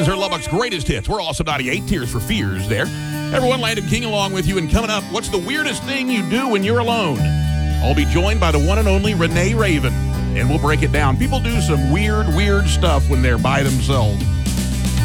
These are Lubbock's greatest hits. We're also 98 Tears for Fears there. Everyone, Landon King along with you. And coming up, what's the weirdest thing you do when you're alone? I'll be joined by the one and only Renee Raven, and we'll break it down. People do some weird stuff when they're by themselves.